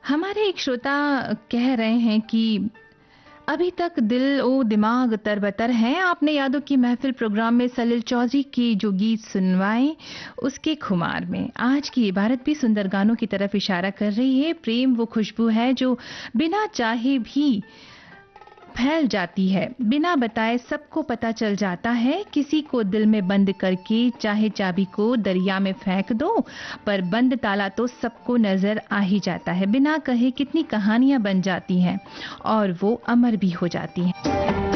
हमारे एक श्रोता कह रहे हैं कि अभी तक दिल ओ दिमाग तरबतर है। आपने यादों की महफिल प्रोग्राम में सलील चौधरी की जो गीत सुनवाए उसके खुमार में आज की इबारत भी सुंदर गानों की तरफ इशारा कर रही है। प्रेम वो खुशबू है जो बिना चाहे भी फैल जाती है, बिना बताए सबको पता चल जाता है। किसी को दिल में बंद करके चाहे चाबी को दरिया में फेंक दो, पर बंद ताला तो सबको नजर आ ही जाता है। बिना कहे कितनी कहानियां बन जाती हैं और वो अमर भी हो जाती हैं।